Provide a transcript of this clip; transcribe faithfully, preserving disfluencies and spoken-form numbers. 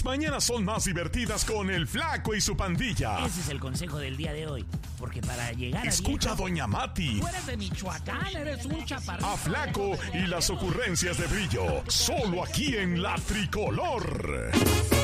mañanas son más divertidas con el Flaco y su pandilla. Ese es el consejo del día de hoy. Porque para llegar Escucha a a Doña Mati. Tú eres de Michoacán, eres un chaparrito. A Flaco y las ocurrencias de Brillo. Solo aquí en La Tricolor.